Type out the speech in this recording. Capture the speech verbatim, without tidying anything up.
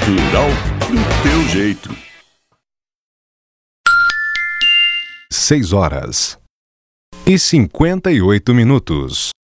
Rural do teu jeito. Seis horas e cinquenta e oito minutos.